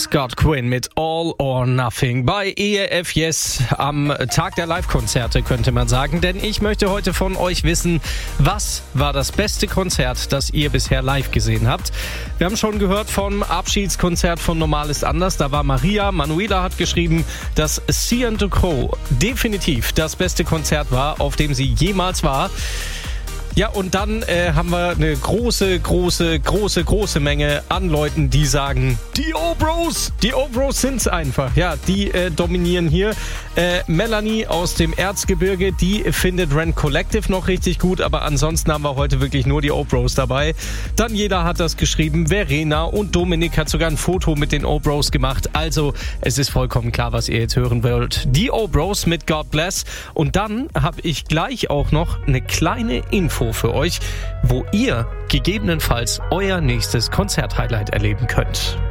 Scott Quinn mit All or Nothing bei ERF Yes am Tag der Live-Konzerte, könnte man sagen. Denn ich möchte heute von euch wissen, was war das beste Konzert, das ihr bisher live gesehen habt? Wir haben schon gehört vom Abschiedskonzert von Normal ist anders. Da war Manuela hat geschrieben, dass C&Co definitiv das beste Konzert war, auf dem sie jemals war. Ja, und dann haben wir eine große Menge an Leuten, die sagen, die O-Bros sind's einfach. Ja, die dominieren hier. Melanie aus dem Erzgebirge, die findet Rent Collective noch richtig gut, aber ansonsten haben wir heute wirklich nur die O-Bros dabei. Dann jeder hat das geschrieben, Verena und Dominik hat sogar ein Foto mit den O-Bros gemacht. Also, es ist vollkommen klar, was ihr jetzt hören wollt. Die O-Bros mit God Bless. Und dann habe ich gleich auch noch eine kleine Info für euch, wo ihr gegebenenfalls euer nächstes Konzert-Highlight erleben könnt.